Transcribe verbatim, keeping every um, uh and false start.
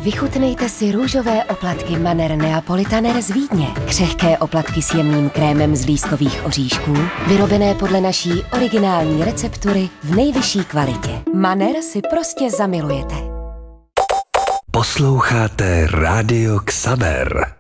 Vychutnejte si růžové oplatky Manner Neapolitaner z Vídně. Křehké oplatky s jemným krémem z lískových oříšků, vyrobené podle naší originální receptury v nejvyšší kvalitě. Manner si prostě zamilujete. Posloucháte Rádio Xaver.